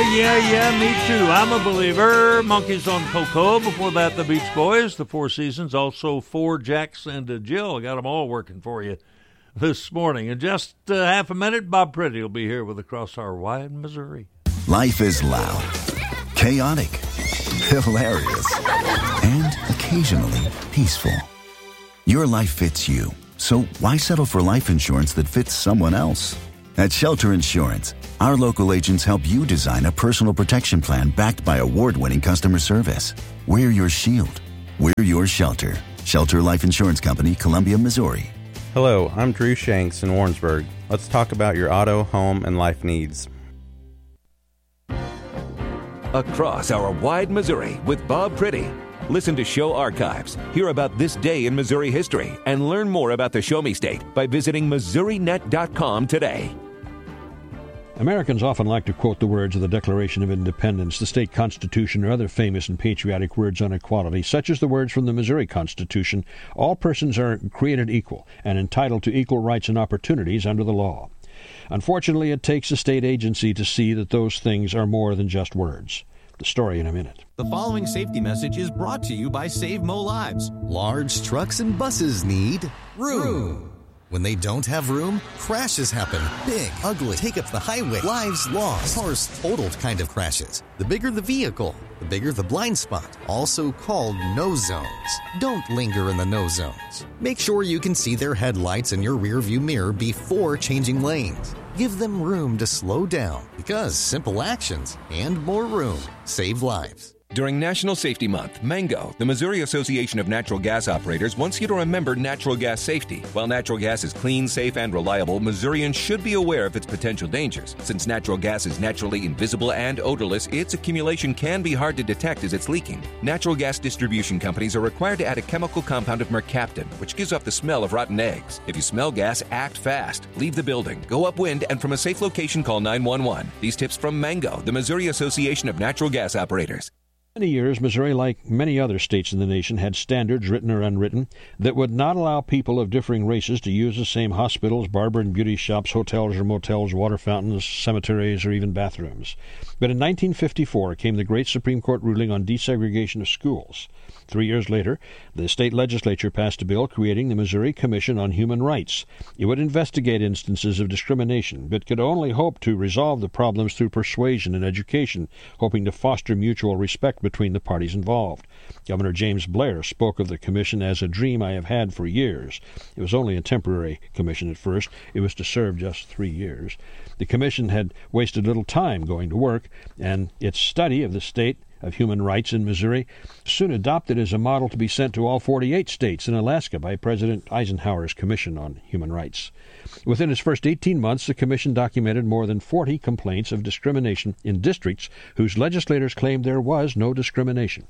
Yeah, me too. I'm a believer. Monkeys on Cocoa. Before that, the Beach Boys, the Four Seasons, also Four Jacks and Jill. I got them all working for you this morning. In just half a minute, Bob Pretty will be here with Across Our Wide Missouri. Life is loud, chaotic, hilarious, and occasionally peaceful. Your life fits you, so why settle for life insurance that fits someone else? At Shelter Insurance, our local agents help you design a personal protection plan backed by award-winning customer service. We're your shield. We're your shelter. Shelter Life Insurance Company, Columbia, Missouri. Hello, I'm Drew Shanks in Warrensburg. Let's talk about your auto, home, and life needs. Across Our Wide Missouri with Bob Pretty. Listen to show archives, hear about this day in Missouri history, and learn more about the Show Me State by visiting MissouriNet.com today. Americans often like to quote the words of the Declaration of Independence, the state constitution, or other famous and patriotic words on equality, such as the words from the Missouri Constitution: all persons are created equal and entitled to equal rights and opportunities under the law. Unfortunately, it takes a state agency to see that those things are more than just words. The story in a minute. The following safety message is brought to you by Save Mo Lives. Large trucks and buses need room. When they don't have room, crashes happen. Big, ugly, take up the highway, lives lost, cars totaled kind of crashes. The bigger the vehicle, the bigger the blind spot, also called no zones. Don't linger in the no zones. Make sure you can see their headlights in your rearview mirror before changing lanes. Give them room to slow down, because simple actions and more room save lives. During National Safety Month, Mango, the Missouri Association of Natural Gas Operators, wants you to remember natural gas safety. While natural gas is clean, safe, and reliable, Missourians should be aware of its potential dangers. Since natural gas is naturally invisible and odorless, its accumulation can be hard to detect as it's leaking. Natural gas distribution companies are required to add a chemical compound of mercaptan, which gives off the smell of rotten eggs. If you smell gas, act fast. Leave the building, go upwind, and from a safe location, call 911. These tips from Mango, the Missouri Association of Natural Gas Operators. For many years, Missouri, like many other states in the nation, had standards, written or unwritten, that would not allow people of differing races to use the same hospitals, barber and beauty shops, hotels or motels, water fountains, cemeteries, or even bathrooms. But in 1954 came the great Supreme Court ruling on desegregation of schools. 3 years later, the state legislature passed a bill creating the Missouri Commission on Human Rights. It would investigate instances of discrimination, but could only hope to resolve the problems through persuasion and education, hoping to foster mutual respect between the parties involved. Governor James Blair spoke of the commission as a dream I have had for years. It was only a temporary commission at first. It was to serve just 3 years. The commission had wasted little time going to work, and its study of the state of human rights in Missouri soon adopted as a model to be sent to all 48 states and Alaska by President Eisenhower's Commission on Human Rights. Within its first 18 months, the commission documented more than 40 complaints of discrimination in districts whose legislators claimed there was no discrimination.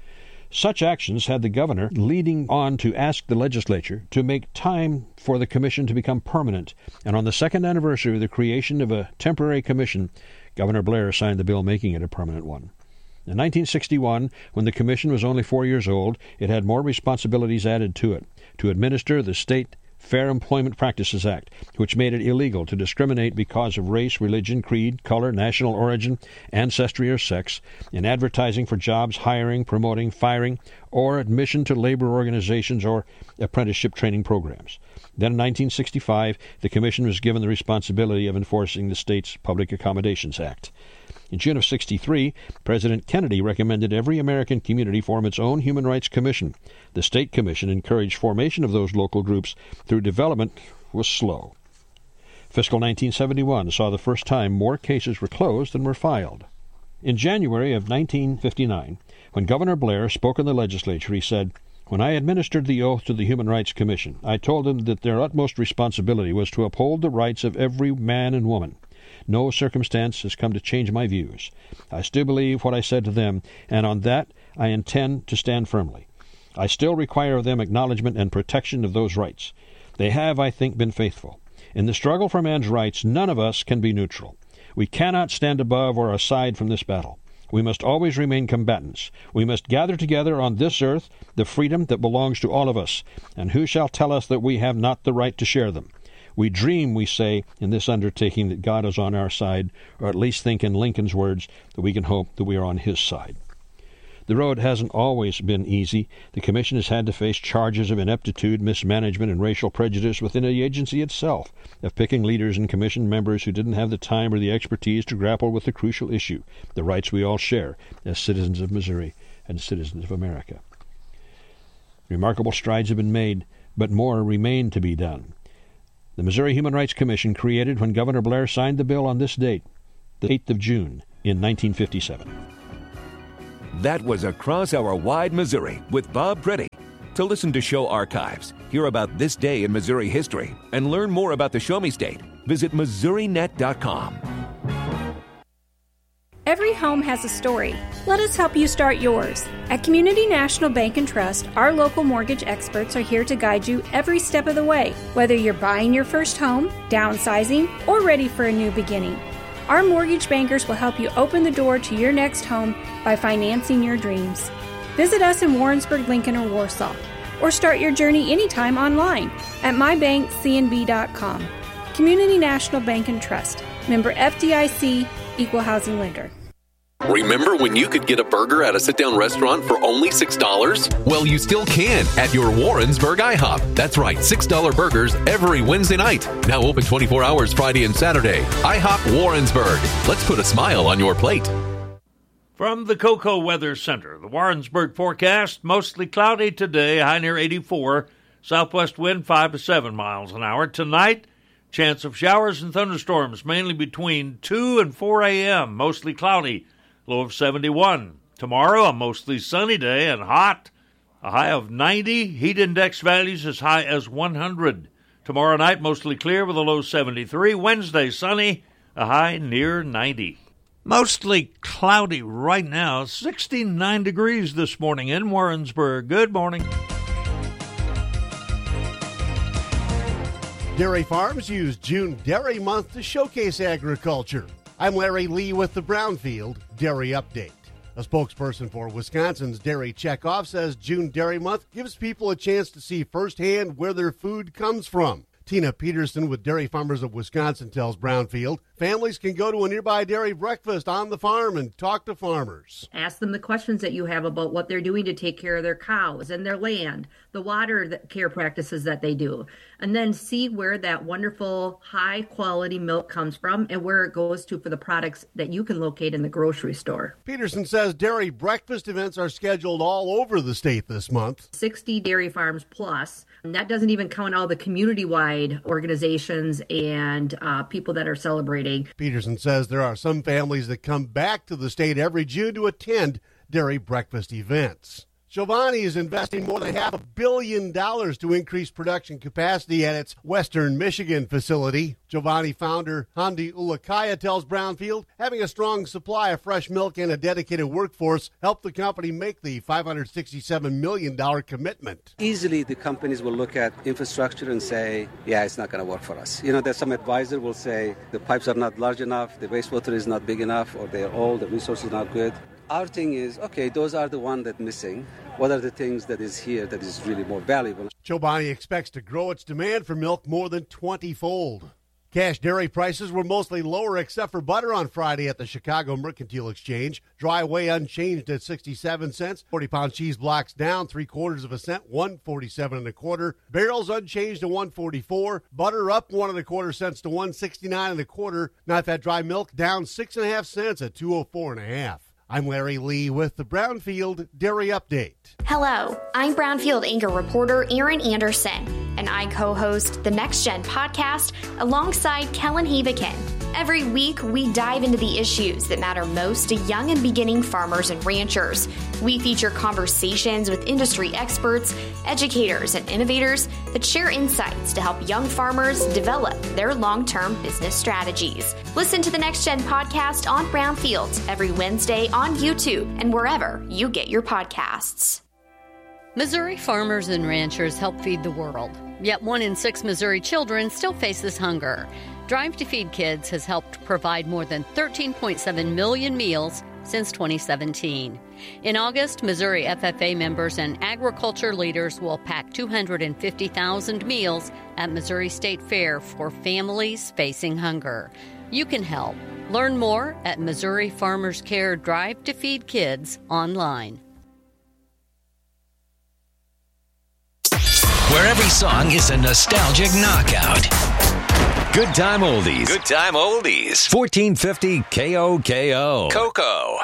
Such actions had the governor leading on to ask the legislature to make time for the commission to become permanent, and on the second anniversary of the creation of a temporary commission, Governor Blair signed the bill making it a permanent one. In 1961, when the commission was only 4 years old, it had more responsibilities added to it: to administer the State Fair Employment Practices Act, which made it illegal to discriminate because of race, religion, creed, color, national origin, ancestry, or sex, in advertising for jobs, hiring, promoting, firing, or admission to labor organizations or apprenticeship training programs. Then in 1965, the commission was given the responsibility of enforcing the state's Public Accommodations Act. In June of '63, President Kennedy recommended every American community form its own Human Rights Commission. The State Commission encouraged formation of those local groups through development was slow. Fiscal 1971 saw the first time more cases were closed than were filed. In January of 1959, when Governor Blair spoke in the legislature, he said, "When I administered the oath to the Human Rights Commission, I told them that their utmost responsibility was to uphold the rights of every man and woman. No circumstance has come to change my views. I still believe what I said to them, and on that I intend to stand firmly. I still require of them acknowledgement and protection of those rights. They have, I think, been faithful. In the struggle for man's rights, none of us can be neutral. We cannot stand above or aside from this battle. We must always remain combatants. We must gather together on this earth the freedom that belongs to all of us, and who shall tell us that we have not the right to share them? We dream, we say, in this undertaking that God is on our side, or at least think in Lincoln's words that we can hope that we are on his side. The road hasn't always been easy. The Commission has had to face charges of ineptitude, mismanagement, and racial prejudice within the agency itself, of picking leaders and Commission members who didn't have the time or the expertise to grapple with the crucial issue, the rights we all share as citizens of Missouri and citizens of America. Remarkable strides have been made, but more remain to be done. The Missouri Human Rights Commission, created when Governor Blair signed the bill on this date, the 8th of June in 1957. That was Across Our Wide Missouri with Bob Pretty. To listen to show archives, hear about this day in Missouri history, and learn more about the Show Me State, visit MissouriNet.com. Every home has a story. Let us help you start yours. At Community National Bank and Trust, our local mortgage experts are here to guide you every step of the way, whether you're buying your first home, downsizing, or ready for a new beginning. Our mortgage bankers will help you open the door to your next home by financing your dreams. Visit us in Warrensburg, Lincoln, or Warsaw, or start your journey anytime online at mybankcnb.com. Community National Bank and Trust. Member FDIC, Equal Housing Lender. Remember when you could get a burger at a sit-down restaurant for only $6? Well, you still can at your Warrensburg IHOP. That's right, $6 burgers every Wednesday night. Now open 24 hours Friday and Saturday. IHOP Warrensburg. Let's put a smile on your plate. From the Cocoa Weather Center, the Warrensburg forecast, mostly cloudy today, high near 84, southwest wind 5 to 7 miles an hour. Tonight, chance of showers and thunderstorms, mainly between 2 and 4 a.m., mostly cloudy, low of 71. Tomorrow, a mostly sunny day and hot, a high of 90, heat index values as high as 100. Tomorrow night, mostly clear with a low 73. Wednesday, sunny, a high near 90. Mostly cloudy right now, 69 degrees this morning in Warrensburg. Good morning. Dairy farms use June Dairy Month to showcase agriculture. I'm Larry Lee with the Brownfield Dairy Update. A spokesperson for Wisconsin's Dairy Checkoff says June Dairy Month gives people a chance to see firsthand where their food comes from. Tina Peterson with Dairy Farmers of Wisconsin tells Brownfield families can go to a nearby dairy breakfast on the farm and talk to farmers. Ask them the questions that you have about what they're doing to take care of their cows and their land, the water care practices that they do, and then see where that wonderful high-quality milk comes from and where it goes to for the products that you can locate in the grocery store. Peterson says dairy breakfast events are scheduled all over the state this month. 60 dairy farms plus, and that doesn't even count all the community-wide organizations and people that are celebrating. Peterson says there are some families that come back to the state every June to attend dairy breakfast events. Giovanni is investing more than $500 million to increase production capacity at its Western Michigan facility. Giovanni founder Hamdi Ulukaya tells Brownfield having a strong supply of fresh milk and a dedicated workforce helped the company make the $567 million commitment. Easily the companies will look at infrastructure and say, yeah, it's not going to work for us. There's some advisor will say the pipes are not large enough, the wastewater is not big enough, or they're old, the resources are not good. Our thing is, okay, those are the ones that missing. What are the things that is here that is really more valuable? Chobani expects to grow its demand for milk more than 20-fold. Cash dairy prices were mostly lower except for butter on Friday at the Chicago Mercantile Exchange. Dry whey unchanged at 67 cents. 40-pound cheese blocks down 3/4 cent, 147 1/4. Barrels unchanged to 144. Butter up 1 1/4 cents to 169 1/4. Not-fat dry milk down 6 1/2 cents at 204 1/2. I'm Larry Lee with the Brownfield Dairy Update. Hello, I'm Brownfield anchor reporter Erin Anderson, and I co-host the Next Gen podcast alongside Kellen Havikin. Every week, we dive into the issues that matter most to young and beginning farmers and ranchers. We feature conversations with industry experts, educators, and innovators that share insights to help young farmers develop their long-term business strategies. Listen to the Next Gen podcast on Brownfield every Wednesday on YouTube and wherever you get your podcasts. Missouri farmers and ranchers help feed the world, yet 1 in 6 Missouri children still faces hunger. Drive to Feed Kids has helped provide more than 13.7 million meals since 2017. In August, Missouri FFA members and agriculture leaders will pack 250,000 meals at Missouri State Fair for families facing hunger. You can help. Learn more at Missouri Farmers Care Drive to Feed Kids online. Where every song is a nostalgic knockout. Good time oldies. Good time oldies. 1450 KOKO. Coco.